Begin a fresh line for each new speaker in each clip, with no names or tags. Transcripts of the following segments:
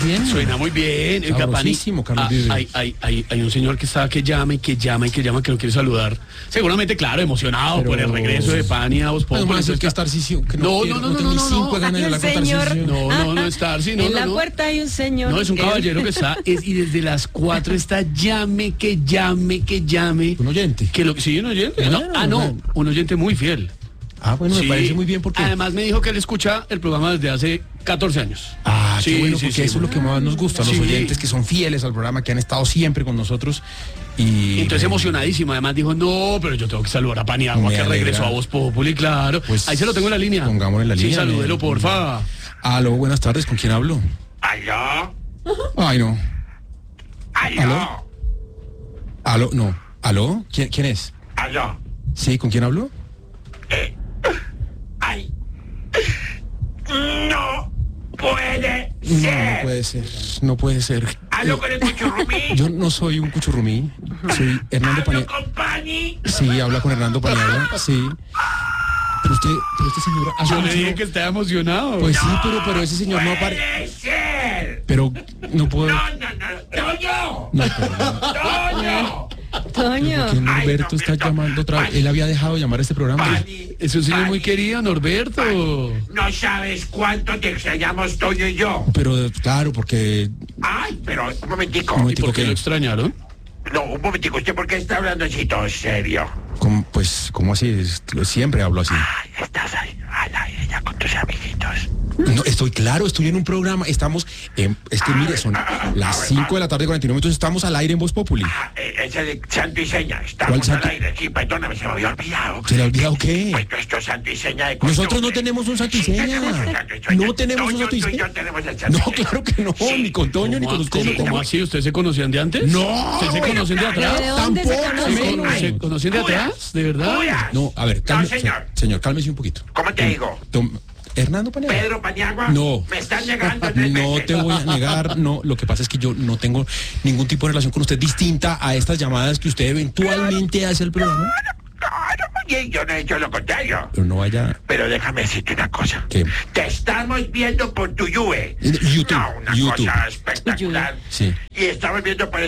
bien.
Suena muy bien. Oiga, Pani,
Carlos Vives.
hay un señor que está que llama, que lo quiere saludar. Seguramente, claro, emocionado por el regreso de Pani a Voz Populi.
Además, que estar que no tengo ni cinco ganas de hablar con Tarcisio.
No, estar, sí, no.
En la puerta hay un señor.
No, es un caballero que está, y desde las 4 está llame.
Un oyente.
Sí, un oyente. Un oyente muy fiel.
Bueno,
Sí.
me parece muy bien porque...
Además me dijo que él escucha el programa desde hace 14 años.
Qué bueno, porque eso es lo que más nos gusta, los
Sí.
oyentes que son fieles al programa, que han estado siempre con nosotros. Y
entonces emocionadísimo, además dijo, no, pero yo tengo que saludar a Paniagua,
Me
que
alegra.
regresó a Voz Populi, claro.
Pues,
ahí se lo tengo en la línea.
pongámoslo en la línea.
Sí, salúdelo, porfa.
Aló, buenas tardes, ¿con quién hablo?
¿Aló?
Ay, no.
¿Aló?
Aló, no. ¿Aló? ¿Quién es?
¿Aló?
Sí, ¿con quién hablo?
¡Ay! ¡No puede
No
ser!
puede ser, no puede ser.
¿Hablo con el cuchurrumí?
Yo no soy un cuchurrumí, soy Hernando
¿Hablo
Paniagua.
con Pani?
Sí, habla con Hernando Paniagua, sí. Pero este señor...
Yo le dije que estaba emocionado.
Pues sí, pero ese señor no aparece.
¡Puede ser!
Pero no puedo...
¡No! ¡Toño!
No, pero...
¡Toño!
Toño.
¿Quién
Ay,
Norberto
no,
está
pero-
llamando otra vez?
Pani.
Él había dejado de llamar a este programa.
Pani,
Es un señor muy
Pani,
querido, Norberto.
no sabes cuánto te extrañamos Toño y yo.
Pero claro, porque...
Ay, pero un momentico.
Un
¿Y
momentico.
por qué
¿qué?
lo extrañaron?
No, un momentico. ¿Usted por qué está hablando así todo serio?
Pues, ¿cómo así? Siempre hablo así.
Ay, estás ahí al aire ya con tus amiguitos.
No, estoy en un programa, estamos, es que mire, son las 5 de la tarde, 49 minutos, estamos al aire en Voz Populi.
Ese de santo y seña.
¿Cuál
Estamos
santo?
al aire. Sí, perdóname, se me había olvidado.
¿Se le ha olvidado qué?
Pues nuestro santo y seña de
Nosotros no
costumbre.
tenemos un santo y
Sí,
seña.
tenemos un santo y seña.
No tenemos un
Toño,
santo y
tú
seña.
yo tenemos el santo
No,
y seña.
claro que no,
Sí.
ni con Toño, ni con usted, ni con...
¿Cómo así? ¿Ustedes se conocían de antes?
No,
¿Ustedes se conocen de atrás?
¿De dónde se
Tampoco,
conocen?
menos.
¿Se conocen de atrás? ¿De verdad?
Judas.
No, a ver, cálmese,
señor.
señor, cálmese un poquito.
¿Cómo te digo?
Hernando Paniagua.
¿Pedro Paniagua?
No.
¿Me están negando 3
No
veces?
te voy a negar, no, lo que pasa es que yo no tengo ningún tipo de relación con usted distinta a estas llamadas que usted eventualmente hace al programa.
Claro, y yo no he hecho lo contrario.
Pero no vaya...
Pero déjame decirte una cosa.
¿Qué?
Te estamos viendo por tu YouTube.
YouTube,
No, una
YouTube.
cosa espectacular.
Sí.
Y estamos viendo por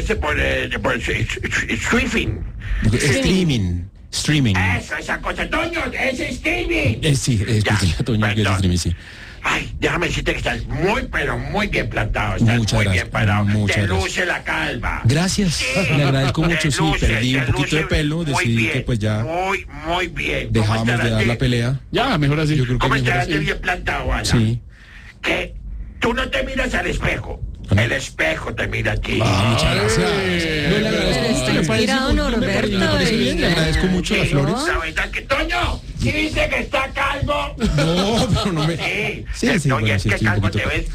Streaming.
Streaming.
Eso, esa cosa. Toño, es streaming.
Sí,
Ya,
Toño, que es
perdón.
streaming, sí.
Ay, déjame decirte que estás muy, pero muy bien plantado. Estás
Muchas
muy
gracias,
bien parado.
muchas
Te
gracias.
luce la calva.
Gracias,
Sí.
le agradezco
Te
mucho, sí,
luce,
perdí un
te
poquito de
luce
pelo,
muy
decidí
bien,
que pues ya
muy bien.
dejábamos de dar la pelea.
Ya, mejor así.
Yo creo que
¿Cómo
mejor
estarás
así.
bien plantado, Ana?
Sí.
Que tú no te miras al espejo.
¿No?
El espejo te mira a ti.
Muchas gracias. No, le agradezco
Pero
mucho,
está
me parece
inspirado
muy bien,
Norberto,
me parece bien, le agradezco mucho las flores.
La verdad que Toño, ¿sí dice que está calvo?
No, pero no me...
Sí,
Sí,
Toño,
bueno,
es
sí,
que
estoy un
calvo
poquito...
te ves.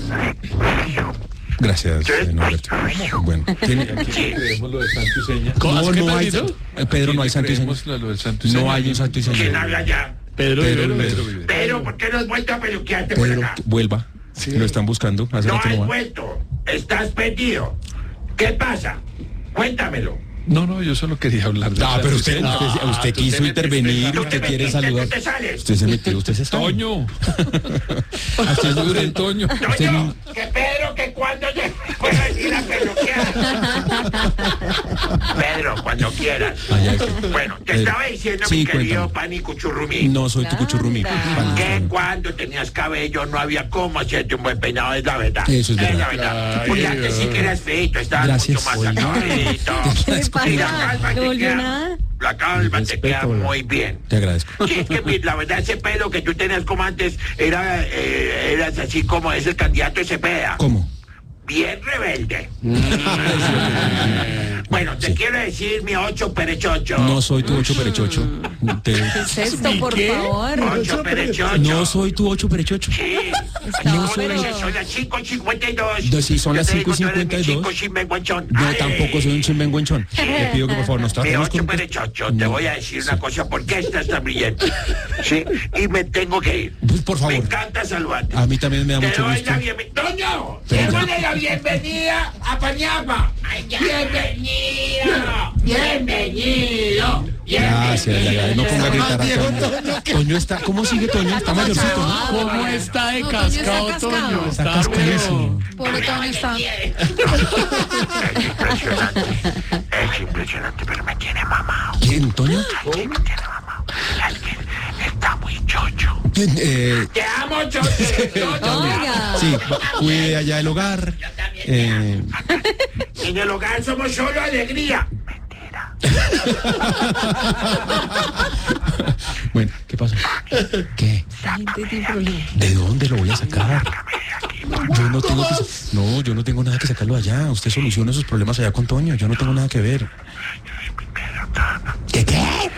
Gracias, Norberto. Bueno, tiene...
Sí.
Creemos lo del santo y seña.
¿Cómo? ¿Qué
No hay...
Pedrito?
Pedro, no hay santo y seña.
Creemos lo del santo y seña.
No hay un santo y
¿Quién
seña.
habla ya?
Pedro
Pedro
Rivero.
Pedro Vives.
Pero, ¿por qué no has vuelto a peluquearte por
Pedro,
acá?
vuelva. Lo están buscando, hace
No
rato
has
no va.
vuelto. Estás perdido. ¿Qué pasa? Cuéntamelo.
No, yo solo quería hablar de
Ah, pero usted quiso intervenir,
Tú
usted
te
quiere
metiste,
saludar.
tú te sales.
Usted se metió, usted se sale.
Toño.
Usted-
Dure, Toño.
Toño, que Pedro, que cuando se pueda ir a peluquear. Pedro, cuando quieras.
Ah, ya, sí.
Bueno, te
Pedro.
estaba diciendo,
Sí,
mi querido
cuéntame.
Pani Cuchurrumí,
No soy tu cuchurrumí.
que cuando tenías cabello no había cómo hacerte un buen peinado, es la verdad.
Eso es
la
verdad.
verdad. Porque antes sí que eras feito, estabas
Gracias.
mucho más acabadito.
¿Qué le
Y la
pasa?
calva
¿No
te
volvió
queda,
nada?
la calva te queda
Respeto,
muy bien.
Te agradezco.
Sí, es que la verdad ese pelo que tú tenías como antes eras así como es el candidato Cepeda.
¿Cómo?
Bien rebelde. Bueno, te quiero decir mi 8 perechocho.
No soy tu 8 perechocho.
¿Qué es esto, por favor?
8 perechocho.
No soy tu 8 perechocho.
Sí.
No,
Son
pero-
las 5:52.
Sí, son las
Yo te digo, tú eres mi
5:52.
chico sinvergüenzón.
No,
Ay.
tampoco soy un chimbenguenchón. Le pido que por favor nos
Mi
tratemos
8
con...
perechocho, te
No.
voy a decir una cosa, ¿por qué estás tan brillante? Sí, y me tengo que ir.
Pues, por favor.
Me encanta saludarte.
A mí también me da
Te
mucho
doy
gusto.
la bienvenida. ¡Toño!
Pero-
¡Démosle la bienvenida a Paniagua! Bienvenido.
Gracias, le agradezco. No ponga a gritar acá. Toño está, ¿cómo sigue Toño? Está mayorcito, ¿no?
¿Cómo está de
No, Toño está
cascado,
cascado.
Toño?
Está cascadísimo.
Pobre Toño está.
Es impresionante, pero me tiene mamado.
¿Quién, Toño?
Me tiene mamado. Es que está muy chocho.
¿Quién?
Te amo, chocho.
Oiga.
Sí, cuide allá el hogar.
En el hogar somos solo alegría. Mentira.
Bueno, ¿qué pasa? ¿Qué?
La gente tiene problemas.
¿De dónde lo voy a sacar? Yo no tengo que... No, yo no tengo nada que sacarlo allá. Usted soluciona esos problemas allá con Toño. Yo no tengo nada que ver. ¿Qué?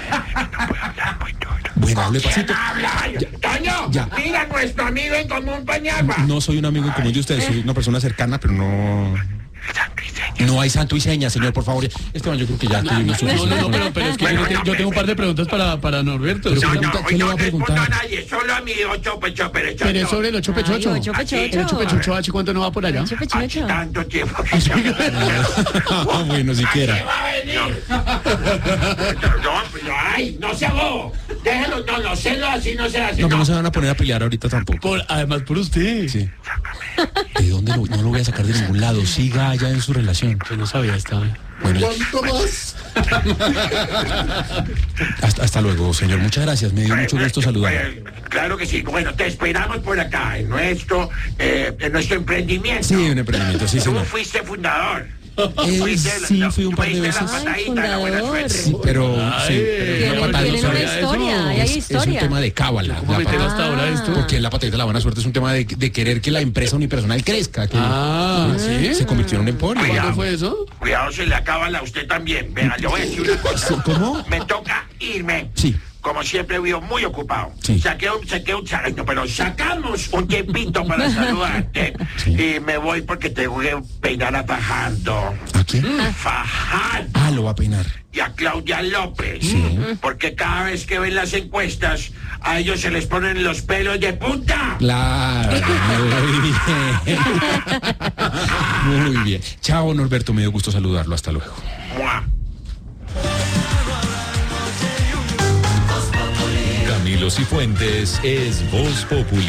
Bueno, hable pasito.
Toño,
Ya.
mira nuestro amigo en común Pañagua.
No soy un amigo en común de ustedes. Soy una persona cercana, pero no... No hay santo y seña, señor, por favor. Esteban, yo creo que ya tuvimos
No, pero es que yo tengo un par de preguntas para Norberto.
Pero
No,
pregunta,
no,
¿qué le
yo
va a
no respondo
preguntar?
a nadie, solo a mi ocho pecho,
Pero es sobre el 8 pechocho.
Ay, ocho pechocho.
El 8 pechocho H, ¿cuánto no va por allá?
Ocho pechocho.
Tanto tiempo.
Ah, bueno, siquiera.
va a venir? No se hago. Déjalo, no sélo así, no sea así.
No, no se van a poner a pelear ahorita tampoco.
Además, por usted.
Sí. ¿De dónde no lo voy a sacar de ningún lado? Siga allá en su relación.
Yo no sabía esta.
Bueno, hasta luego, señor. Muchas gracias. Me dio mucho gusto saludar.
Claro que sí. Bueno, te esperamos por acá, en nuestro emprendimiento.
Sí, un emprendimiento, sí,
Tú
señor.
fuiste fundador.
Sí, fui un par de veces.
Ay, fundador.
Sí, pero
Tienen
la patadita
una
es-
historia, ahí hay
es un
historia.
tema de cábala.
¿Cómo meter hasta ahora esto?
Porque la patadita de la buena suerte es un tema de querer que la empresa unipersonal crezca. Que
¿Sí?
se convirtió en un emporio.
¿Cuándo fue eso?
Cuidado, se le acaba a usted también. Venga, le voy a decir una cosa.
¿Cómo?
Me toca irme.
Sí.
Como siempre, vivo muy ocupado.
Sí.
Pero sacamos un tiempito para saludarte. Y me voy porque te voy a peinar a Fajardo.
¿A quién?
Fajardo.
Ah, lo va a peinar.
Y a Claudia López. Porque cada vez que ven las encuestas, a ellos se les ponen los pelos de punta.
Claro, muy bien. Muy bien. Chao, Norberto, me dio gusto saludarlo. Hasta luego.
Mua.
Camilo Cifuentes es Voz Populi.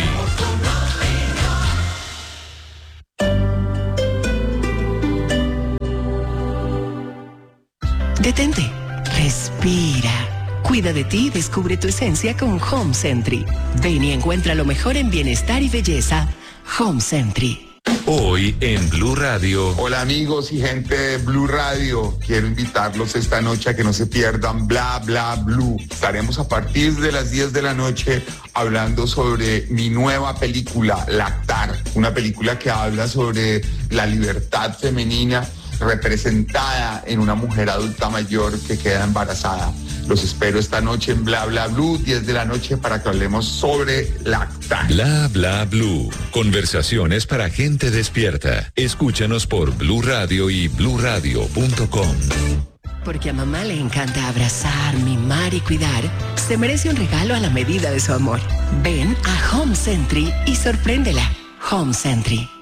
Detente, respira. Cuida de ti y descubre tu esencia con Home Sentry. Ven y encuentra lo mejor en bienestar y belleza. Home Sentry.
Hoy en Blue Radio.
Hola amigos y gente de Blue Radio, quiero invitarlos esta noche a que no se pierdan Bla Bla Blue. Estaremos a partir de las 10 de la noche hablando sobre mi nueva película, Lactar, una película que habla sobre la libertad femenina representada en una mujer adulta mayor que queda embarazada. Los espero esta noche en Bla Bla Blue, 10 de la noche, para que hablemos sobre Lactar.
Bla Bla Blue. Conversaciones para gente despierta. Escúchanos por Blue Radio y bluradio.com.
Porque a mamá le encanta abrazar, mimar y cuidar, se merece un regalo a la medida de su amor. Ven a Home Sentry y sorpréndela. Home Sentry.